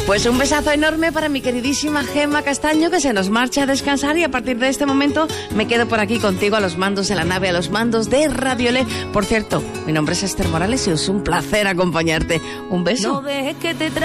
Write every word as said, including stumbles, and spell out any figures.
Pues un besazo enorme para mi queridísima Gemma Castaño, que se nos marcha a descansar, y a partir de este momento me quedo por aquí contigo a los mandos de la nave, a los mandos de Radiolé. Por cierto, mi nombre es Esther Morales y es un placer acompañarte. Un beso. No dejes que te tra-